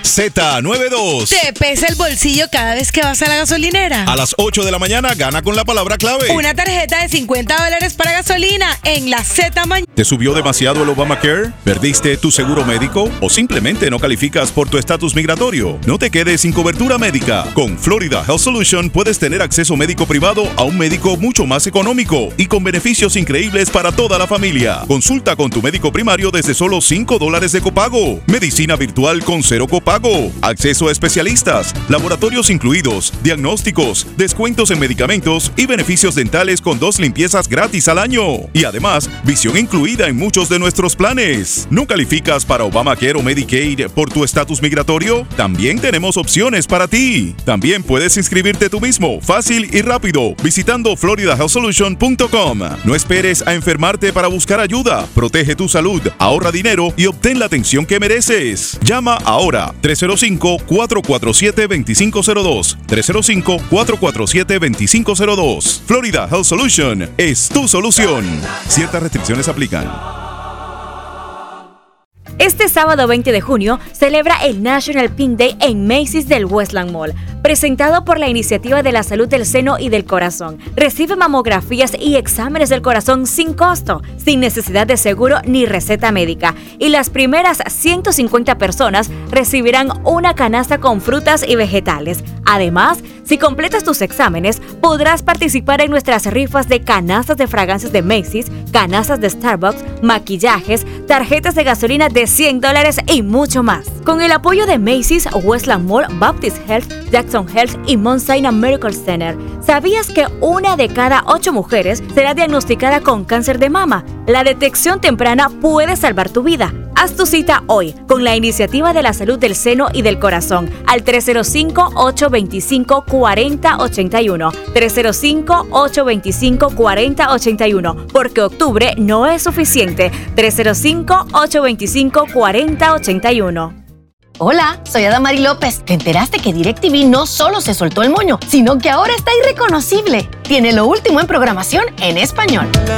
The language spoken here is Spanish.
Z92. ¿Te pesa el bolsillo cada vez que vas a la gasolinera? A las 8 de la mañana gana con la palabra clave. Una tarjeta de $50 para gasolina en la Z Mañana. ¿Te subió demasiado el Obamacare? ¿Perdiste tu seguro médico? ¿O simplemente no calificas por tu estatus migratorio? No te quedes sin cobertura médica. Con Florida Health Solution puedes tener acceso médico privado a un médico mucho más económico y con beneficios increíbles para toda la familia. Consulta con tu médico primario desde solo $5 de copago. Medicina virtual con 0 copago. Acceso a especialistas, laboratorios incluidos, diagnósticos, descuentos en medicamentos y beneficios dentales con 2 limpiezas gratis al año. Y además, visión incluida en muchos de nuestros planes. ¿No calificas para Obamacare o Medicaid por tu estatus migratorio? También tenemos opciones para ti. También puedes inscribirte tú mismo, fácil y rápido, visitando floridahealthsolution.com. No esperes a enfermarte para buscar ayuda. Protege tu salud, ahorra dinero y obtén la atención que mereces. Llama ahora 305-447-2502. 305-447-2502. Florida Health Solution es tu solución. Ciertas restricciones aplican. Este sábado 20 de junio celebra el National Pink Day en Macy's del Westland Mall, presentado por la Iniciativa de la Salud del Seno y del Corazón. Recibe mamografías y exámenes del corazón sin costo, sin necesidad de seguro ni receta médica. Y las primeras 150 personas recibirán una canasta con frutas y vegetales. Además, si completas tus exámenes, podrás participar en nuestras rifas de canastas de fragancias de Macy's, canastas de Starbucks, maquillajes, tarjetas de gasolina de $100 y mucho más. Con el apoyo de Macy's, Westland Mall, Baptist Health, Jackson Health y Mount Sinai Medical Center. ¿Sabías que 1 de cada 8 mujeres será diagnosticada con cáncer de mama? La detección temprana puede salvar tu vida. Haz tu cita hoy con la Iniciativa de la Salud del Seno y del Corazón al 305-825-4081. 305-825-4081. Porque octubre no es suficiente. 305-825-4081. Hola, soy Adamari López. ¿Te enteraste que DirecTV no solo se soltó el moño, sino que ahora está irreconocible? Tiene lo último en programación en español.